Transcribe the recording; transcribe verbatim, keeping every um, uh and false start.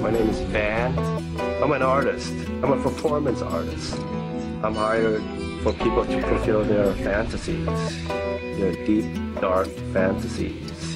My name is Van. I'm an artist. I'm a performance artist. I'm hired for people to fulfill their fantasies, their deep, dark fantasies.